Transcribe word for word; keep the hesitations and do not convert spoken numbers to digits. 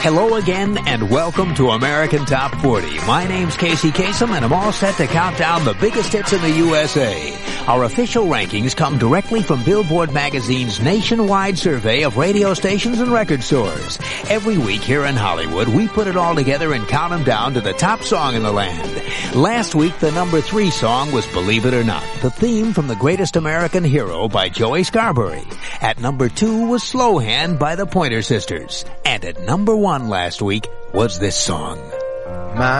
Hello again and welcome to American Top forty. My name's Casey Kasem and I'm all set to count down the biggest hits in the U S A. Our official rankings come directly from Billboard Magazine's nationwide survey of radio stations and record stores. Every week here in Hollywood, we put it all together and count them down to the top song in the land. Last week, the number three song was Believe It or Not, the theme from The Greatest American Hero by Joey Scarbury. At number two was Slow Hand by the Pointer Sisters. And at number one last week was this song. My